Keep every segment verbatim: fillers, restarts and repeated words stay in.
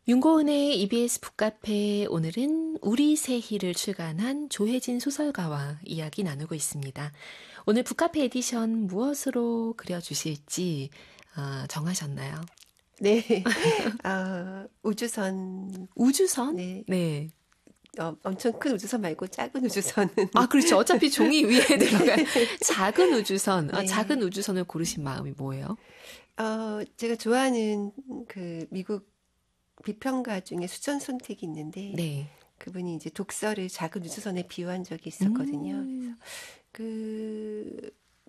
윤고은의 이비에스 북카페, 오늘은 우리 새희를 출간한 조혜진 소설가와 이야기 나누고 있습니다. 오늘 북카페 에디션 무엇으로 그려주실지 어, 정하셨나요? 네, 어, 우주선. 우주선? 네, 네. 어, 엄청 큰 우주선 말고 작은 우주선은. 아, 그렇죠. 어차피 종이 위에 들어간 작은 우주선. 아, 네. 작은 우주선을 고르신 마음이 뭐예요? 어, 제가 좋아하는 그 미국 비평가 중에 수전 손택이 있는데, 네. 그분이 이제 독서를 작은 우주선에 비유한 적이 있었거든요. 그래서 음, 그,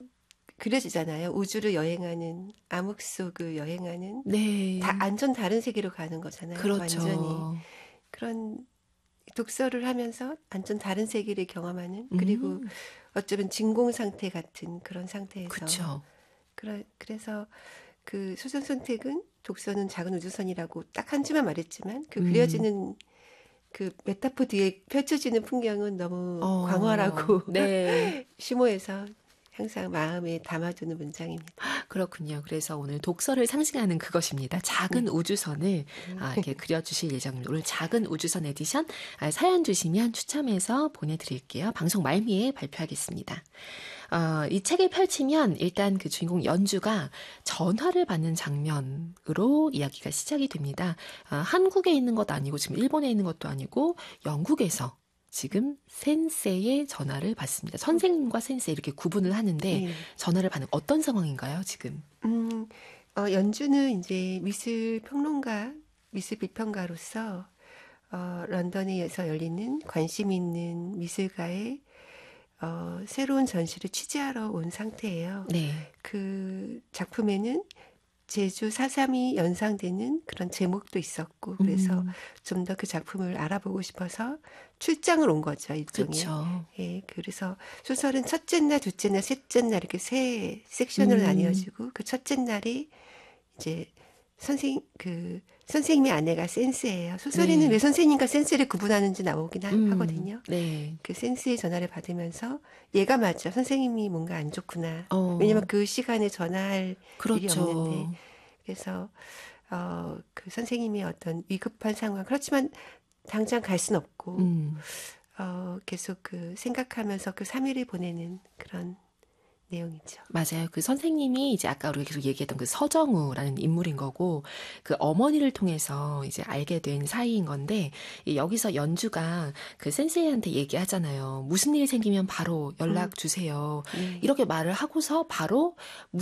그려지잖아요. 우주를 여행하는, 암흑 속을 여행하는, 다, 네. 완전 다른 세계로 가는 거잖아요. 완전히. 그렇죠. 그런 독서를 하면서 완전 다른 세계를 경험하는, 그리고 음, 어쩌면 진공 상태 같은 그런 상태에서 그쵸. 그래, 그래서 그 수전 선택은 독서는 작은 우주선이라고 딱 한 줄만 말했지만 그 음, 그려지는 그 메타포 뒤에 펼쳐지는 풍경은 너무 어, 광활하고 네. 심오해서 항상 마음에 담아두는 문장입니다. 그렇군요. 그래서 오늘 독서를 상징하는 그것입니다. 작은 네. 우주선을 아, 이렇게 그려주실 예정입니다. 오늘 작은 우주선 에디션 아, 사연 주시면 추첨해서 보내드릴게요. 방송 말미에 발표하겠습니다. 어, 이 책을 펼치면 일단 그 주인공 연주가 전화를 받는 장면으로 이야기가 시작이 됩니다. 아, 한국에 있는 것도 아니고 지금 일본에 있는 것도 아니고 영국에서 지금 센세의 전화를 받습니다. 선생님과 센세 이렇게 구분을 하는데 네. 전화를 받는 어떤 상황인가요, 지금? 음, 어, 연주는 이제 미술 평론가, 미술 비평가로서 어, 런던에서 열리는 관심 있는 미술가의 어, 새로운 전시를 취재하러 온 상태예요. 네. 그 작품에는 제주 사삼이 연상되는 그런 제목도 있었고, 그래서 음, 좀 더 그 작품을 알아보고 싶어서 출장을 온 거죠, 일종의. 그쵸. 예, 그래서 소설은 첫째 날, 둘째 날, 셋째 날 이렇게 세 섹션으로 음, 나뉘어지고, 그 첫째 날이 이제 선생, 그, 선생님의 아내가 센스예요. 소설에는 왜 네. 선생님과 센스를 구분하는지 나오긴 하, 음, 하거든요. 네. 그 센스의 전화를 받으면서 얘가 맞아. 선생님이 뭔가 안 좋구나. 왜냐면 어, 그 시간에 전화할 일이 없는데. 그렇죠. 그래서, 어, 그 선생님의 어떤 위급한 상황. 그렇지만 당장 갈 순 없고, 음. 어, 계속 그 생각하면서 그 삼 일을 보내는 그런 내용이죠. 맞아요. 그 선생님이 이제 아까 우리가 계속 얘기했던 그 서정우라는 인물인 거고, 그 어머니를 통해서 이제 알게 된 사이인 건데, 이 여기서 연주가 그 센세이한테 얘기하잖아요. 무슨 일이 생기면 바로 음, 연락 주세요. 네. 이렇게 말을 하고서 바로